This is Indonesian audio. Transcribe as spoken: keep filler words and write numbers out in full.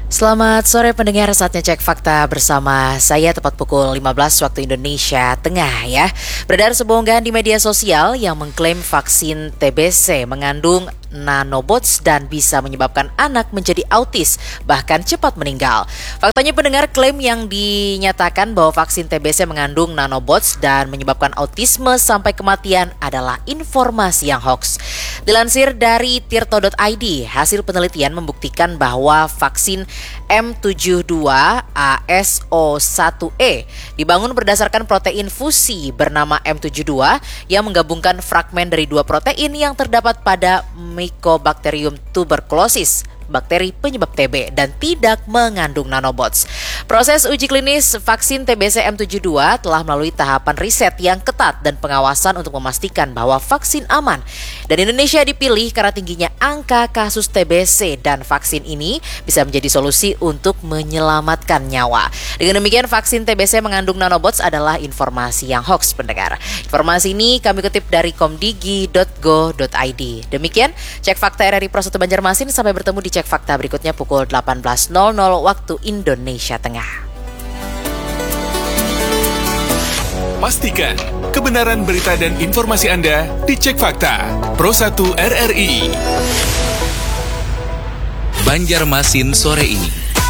Selamat sore pendengar, saatnya cek fakta bersama saya tepat pukul lima belas waktu Indonesia Tengah ya. Beredar sebuah unggahan di media sosial yang mengklaim vaksin T B C mengandung nanobots dan bisa menyebabkan anak menjadi autis, bahkan cepat meninggal. Faktanya pendengar, klaim yang dinyatakan bahwa vaksin T B C mengandung nanobots dan menyebabkan autisme sampai kematian adalah informasi yang hoax. Dilansir dari tirto dot i d, hasil penelitian membuktikan bahwa vaksin M tujuh puluh dua A S O satu E dibangun berdasarkan protein fusi bernama M tujuh puluh dua yang menggabungkan fragmen dari dua protein yang terdapat pada Mycobacterium tuberculosis, bakteri penyebab T B, dan tidak mengandung nanobots. Proses uji klinis vaksin T B C M tujuh puluh dua telah melalui tahapan riset yang ketat dan pengawasan untuk memastikan bahwa vaksin aman. Dan Indonesia dipilih karena tingginya angka kasus T B C, dan vaksin ini bisa menjadi solusi untuk menyelamatkan nyawa. Dengan demikian, vaksin T B C mengandung nanobots adalah informasi yang hoax pendengar. Informasi ini kami kutip dari komdigi dot go dot i d. Demikian Cek Fakta R R I Pro satu Banjarmasin. Sampai bertemu di Cek Fakta berikutnya pukul delapan belas waktu Indonesia Tengah. Pastikan kebenaran berita dan informasi Anda di Cek Fakta Pro satu R R I. Banjarmasin sore ini.